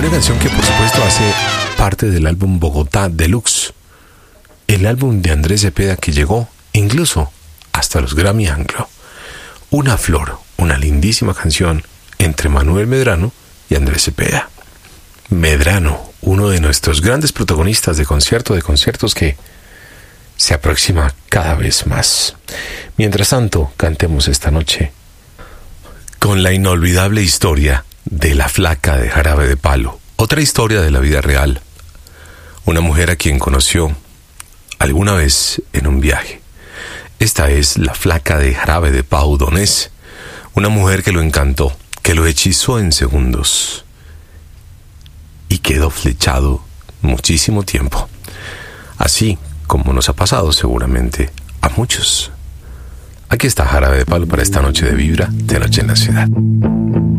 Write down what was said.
Una canción que por supuesto hace parte del álbum Bogotá Deluxe, el álbum de Andrés Cepeda que llegó incluso hasta los Grammy Anglo. Una flor, una lindísima canción entre Manuel Medrano y Andrés Cepeda. Medrano, uno de nuestros grandes protagonistas de conciertos que se aproxima cada vez más. Mientras tanto, cantemos esta noche con la inolvidable historia de la flaca de Jarabe de Palo. Otra historia de la vida real. Una mujer a quien conoció alguna vez en un viaje. Esta es la flaca de Jarabe de Pau Donés. Una mujer que lo encantó, que lo hechizó en segundos y quedó flechado muchísimo tiempo. Así como nos ha pasado seguramente a muchos. Aquí está Jarabe de Palo para esta noche de Vibra, de Noche en la Ciudad.